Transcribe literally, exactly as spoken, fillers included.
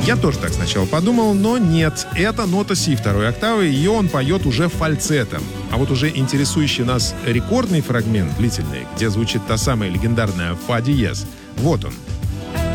Я тоже так сначала подумал, но нет. Это нота си второй октавы, ее он поет уже фальцетом. А вот уже интересующий нас рекордный фрагмент, длительный, где звучит та самая легендарная фа диез, вот он.